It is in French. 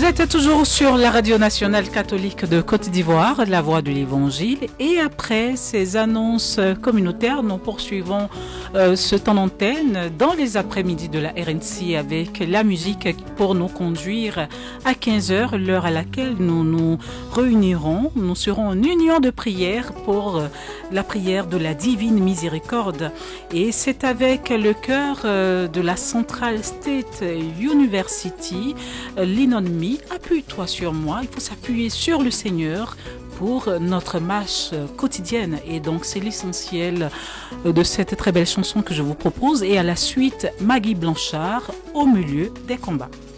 Vous êtes toujours sur la radio nationale catholique de Côte d'Ivoire, la voix de l'Évangile. Et après ces annonces communautaires, nous poursuivons ce temps d'antenne dans les après-midi de la RNC avec la musique pour nous conduire à 15 heures, l'heure à laquelle nous nous réunirons. Nous serons en union de prière pour la prière de la Divine Miséricorde. Et c'est avec le chœur de la Central State University, Lean on Me, appuie-toi sur moi. Il faut s'appuyer sur le Seigneur pour notre marche quotidienne. Et donc c'est l'essentiel de cette très belle chanson que je vous propose. Et à la suite, Maggie Blanchard, Au milieu des combats.